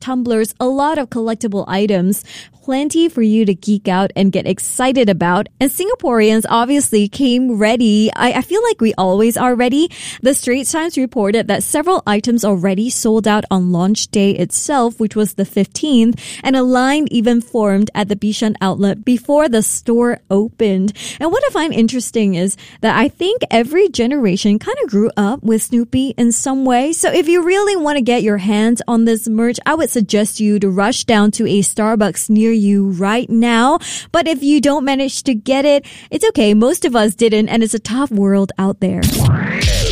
tumblers, a lot of collectible items. Plenty for you to geek out and get excited about. And Singaporeans obviously came ready. I feel like we always are ready. The Straits Times reported that several items already sold out on launch day itself, which was the 15th, and a line even formed at the Bishan outlet before the store opened. And what I find interesting is that I think every generation kind of grew up with Snoopy in some way. So if you really want to get your hands on this merch, I would suggest you to rush down to a Starbucks near you right now. But if you don't manage to get it, it's okay. Most of us didn't, and it's a tough world out there.